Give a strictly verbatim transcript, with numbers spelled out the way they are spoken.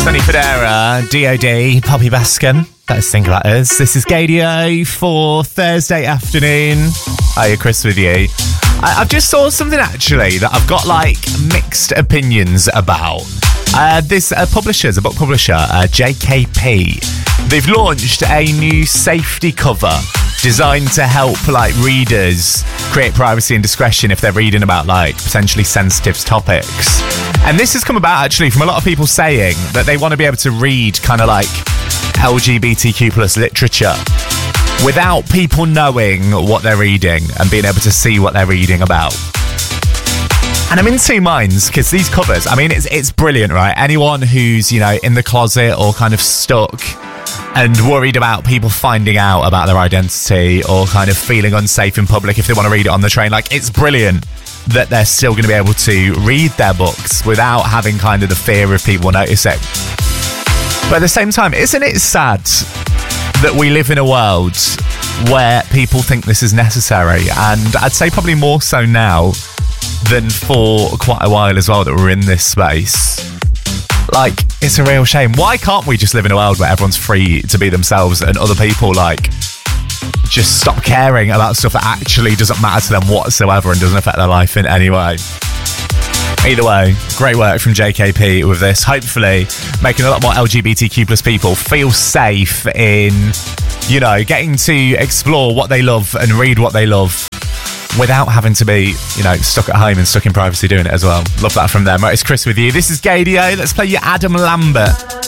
Sonny Fodera, D O D, Poppy Baskin. Let's think about us. This is Gadio for Thursday afternoon. Hiya, Chris with you. I, I've just saw something actually that I've got like mixed opinions about. Uh, this uh, publisher, a book publisher, uh, J K P, they've launched a new safety cover designed to help like readers create privacy and discretion if they're reading about like potentially sensitive topics. And this has come about actually from a lot of people saying that they want to be able to read kind of like L G B T Q plus literature without people knowing what they're reading and being able to see what they're reading about. And I'm in two minds because these covers, I mean, it's it's brilliant, right? Anyone who's, you know, in the closet or kind of stuck and worried about people finding out about their identity or kind of feeling unsafe in public if they want to read it on the train, like, it's brilliant that they're still going to be able to read their books without having kind of the fear of people noticing. But at the same time, isn't it sad that we live in a world where people think this is necessary? And I'd say probably more so now than for quite a while as well that we're in this space. Like, it's a real shame. Why can't we just live in a world where everyone's free to be themselves and other people, like, just stop caring about stuff that actually doesn't matter to them whatsoever and doesn't affect their life in any way? Either way, great work from J K P with this. Hopefully making a lot more L G B T Q plus people feel safe in, you know, getting to explore what they love and read what they love without having to be, you know, stuck at home and stuck in privacy doing it as well. Love that from them. Right, it's Chris with you. This is Gadio. Let's play you Adam Lambert.